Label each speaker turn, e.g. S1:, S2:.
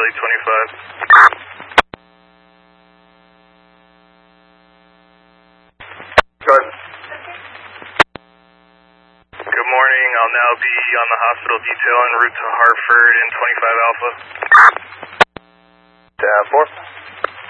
S1: Charlie 25.
S2: Go ahead.
S1: Good morning. I'll now be on the hospital detail en route to Hartford in 25 Alpha.
S2: 4.